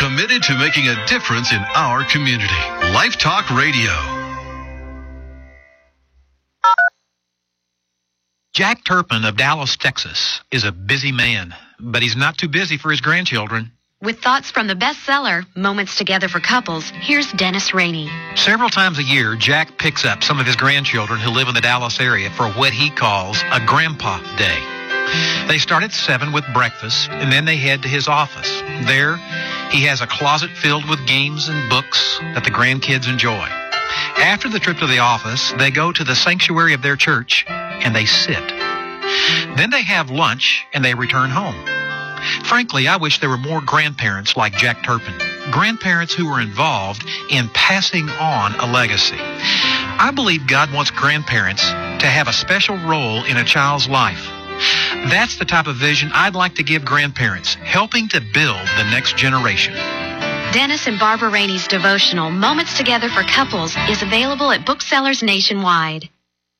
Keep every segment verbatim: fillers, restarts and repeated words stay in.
committed to making a difference in our community. Life Talk Radio. Jack Turpin of Dallas, Texas, is a busy man, but he's not too busy for his grandchildren. With thoughts from the bestseller, Moments Together for Couples, here's Dennis Rainey. Several times a year, Jack picks up some of his grandchildren who live in the Dallas area for what he calls a Grandpa Day. They start at seven with breakfast, and then they head to his office. There, he has a closet filled with games and books that the grandkids enjoy. After the trip to the office, they go to the sanctuary of their church, and they sit. Then they have lunch, and they return home. Frankly, I wish there were more grandparents like Jack Turpin, grandparents who were involved in passing on a legacy. I believe God wants grandparents to have a special role in a child's life. That's the type of vision I'd like to give grandparents, helping to build the next generation. Dennis and Barbara Rainey's devotional, Moments Together for Couples, is available at booksellers nationwide.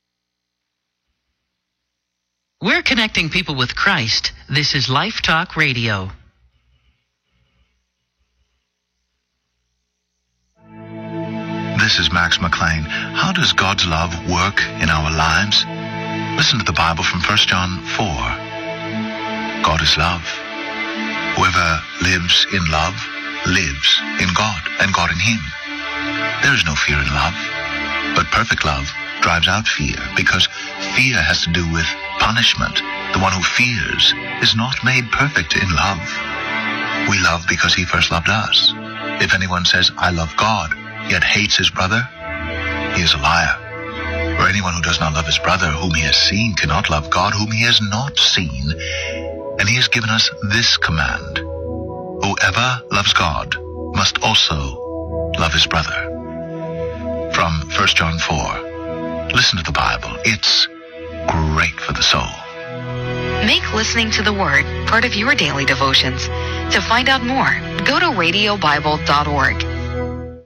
We're connecting people with Christ. This is Life Talk Radio. This is Max McLean. How does God's love work in our lives? Listen to the Bible from First John four. God is love. Whoever lives in love lives in God and God in him. There is no fear in love, but perfect love drives out fear, because fear has to do with punishment. The one who fears is not made perfect in love. We love because he first loved us. If anyone says, I love God, yet hates his brother, he is a liar. For anyone who does not love his brother whom he has seen cannot love God whom he has not seen. And he has given us this command: whoever loves God must also love his brother. From First John four. Listen to the Bible. It's great for the soul. Make listening to the Word part of your daily devotions. To find out more, go to radio bible dot org.